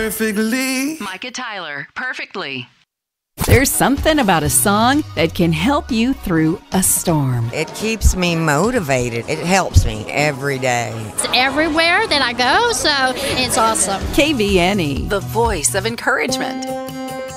perfectly. Micah Tyler, Perfectly. There's something about a song that can help you through a storm. It keeps me motivated. It helps me every day. It's everywhere that I go, so it's awesome. KVNE, The voice of encouragement.